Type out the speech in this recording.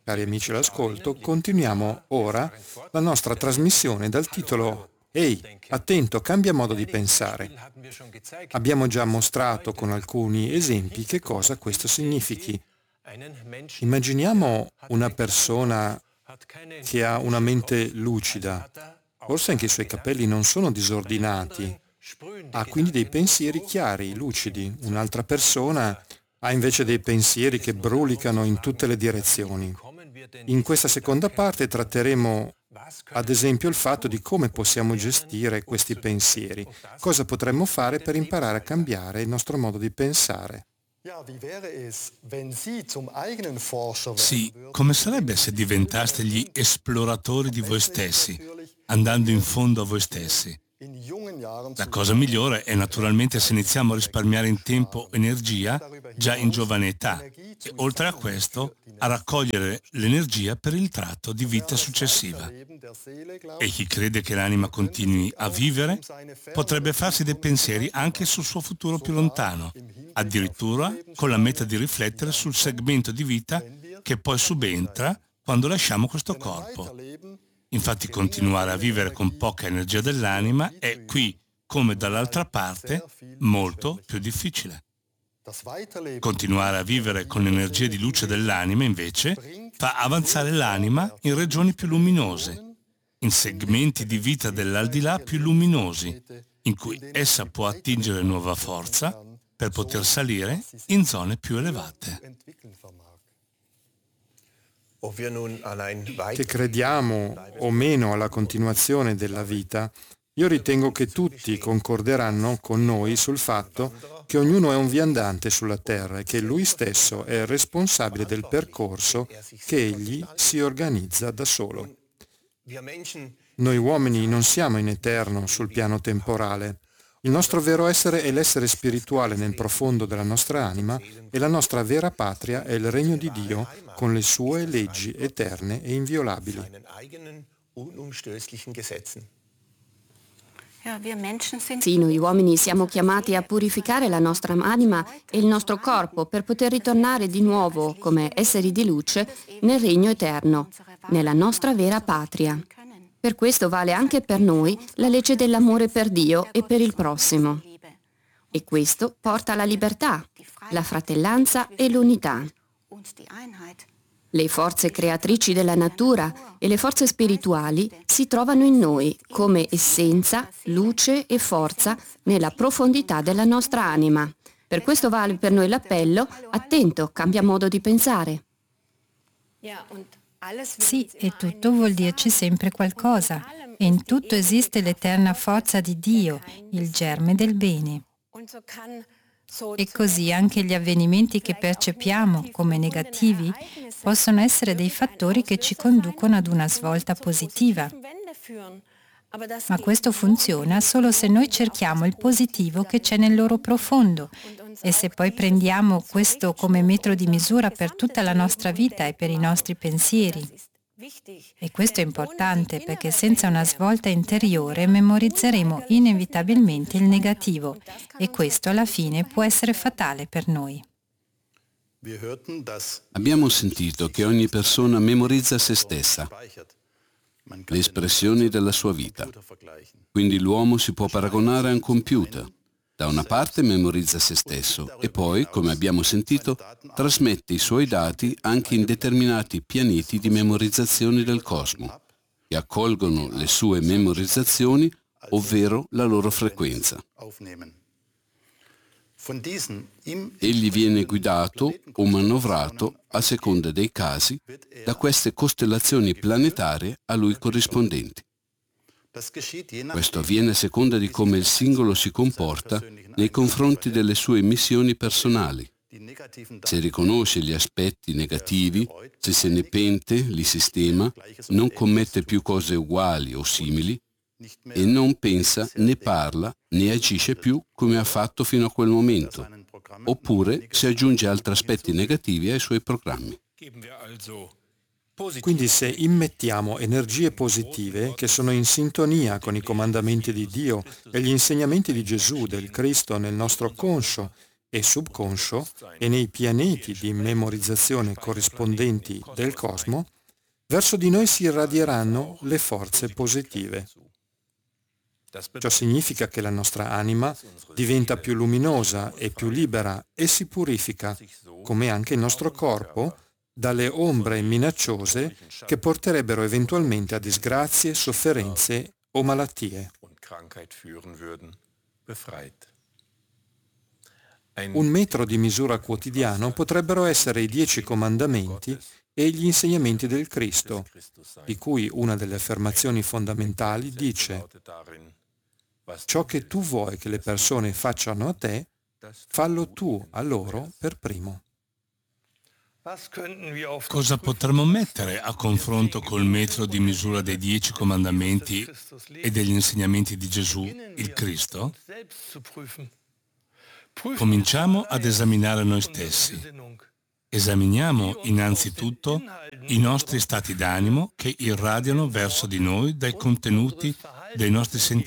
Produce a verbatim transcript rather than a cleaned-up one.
cari amici all'ascolto, continuiamo ora la nostra trasmissione dal titolo Ehi, attento, cambia modo di pensare. Abbiamo già mostrato con alcuni esempi che cosa questo significhi. Immaginiamo una persona che ha una mente lucida, forse anche i suoi capelli non sono disordinati, ha quindi dei pensieri chiari, lucidi. Un'altra persona ha invece dei pensieri che brulicano in tutte le direzioni. In questa seconda parte tratteremo ad esempio il fatto di come possiamo gestire questi pensieri, cosa potremmo fare per imparare a cambiare il nostro modo di pensare. Sì, come sarebbe se diventaste gli esploratori di voi stessi, andando in fondo a voi stessi? La cosa migliore è naturalmente se iniziamo a risparmiare in tempo e energia già in giovane età e oltre a questo a raccogliere l'energia per il tratto di vita successiva. E chi crede che l'anima continui a vivere potrebbe farsi dei pensieri anche sul suo futuro più lontano, addirittura con la meta di riflettere sul segmento di vita che poi subentra quando lasciamo questo corpo. Infatti continuare a vivere con poca energia dell'anima è qui, come dall'altra parte, molto più difficile. Continuare a vivere con l'energia di luce dell'anima, invece, fa avanzare l'anima in regioni più luminose, in segmenti di vita dell'aldilà più luminosi, in cui essa può attingere nuova forza per poter salire in zone più elevate. Che crediamo o meno alla continuazione della vita, io ritengo che tutti concorderanno con noi sul fatto che ognuno è un viandante sulla terra e che lui stesso è responsabile del percorso che egli si organizza da solo. Noi uomini non siamo in eterno sul piano temporale. Il nostro vero essere è l'essere spirituale nel profondo della nostra anima e la nostra vera patria è il regno di Dio con le sue leggi eterne e inviolabili. Sì, noi uomini siamo chiamati a purificare la nostra anima e il nostro corpo per poter ritornare di nuovo come esseri di luce nel regno eterno, nella nostra vera patria. Per questo vale anche per noi la legge dell'amore per Dio e per il prossimo. E questo porta alla libertà, la fratellanza e l'unità. Le forze creatrici della natura e le forze spirituali si trovano in noi come essenza, luce e forza nella profondità della nostra anima. Per questo vale per noi l'appello: attento, cambia modo di pensare. Sì, e tutto vuol dirci sempre qualcosa. E in tutto esiste l'eterna forza di Dio, il germe del bene. E così anche gli avvenimenti che percepiamo come negativi possono essere dei fattori che ci conducono ad una svolta positiva. Ma questo funziona solo se noi cerchiamo il positivo che c'è nel loro profondo e se poi prendiamo questo come metro di misura per tutta la nostra vita e per i nostri pensieri. E questo è importante perché senza una svolta interiore memorizzeremo inevitabilmente il negativo e questo alla fine può essere fatale per noi. Abbiamo sentito che ogni persona memorizza se stessa, le espressioni della sua vita. Quindi l'uomo si può paragonare a un computer. Da una parte memorizza se stesso e poi, come abbiamo sentito, trasmette i suoi dati anche in determinati pianeti di memorizzazione del cosmo, che accolgono le sue memorizzazioni, ovvero la loro frequenza. Egli viene guidato o manovrato, a seconda dei casi, da queste costellazioni planetarie a lui corrispondenti. Questo avviene a seconda di come il singolo si comporta nei confronti delle sue missioni personali. Se riconosce gli aspetti negativi, se se ne pente, li sistema, non commette più cose uguali o simili e non pensa, né parla, né agisce più come ha fatto fino a quel momento, oppure si aggiunge altri aspetti negativi ai suoi programmi. Quindi se immettiamo energie positive che sono in sintonia con i comandamenti di Dio e gli insegnamenti di Gesù, del Cristo nel nostro conscio, e subconscio e nei pianeti di memorizzazione corrispondenti del cosmo, verso di noi si irradieranno le forze positive. Ciò significa che la nostra anima diventa più luminosa e più libera e si purifica, come anche il nostro corpo, dalle ombre minacciose che porterebbero eventualmente a disgrazie, sofferenze o malattie. Un metro di misura quotidiano potrebbero essere i dieci comandamenti e gli insegnamenti del Cristo, di cui una delle affermazioni fondamentali dice: ciò che tu vuoi che le persone facciano a te, fallo tu a loro per primo. Cosa potremmo mettere a confronto col metro di misura dei dieci comandamenti e degli insegnamenti di Gesù, il Cristo? Cominciamo ad esaminare noi stessi. Esaminiamo innanzitutto i nostri stati d'animo che irradiano verso di noi dai contenuti dei nostri sentimenti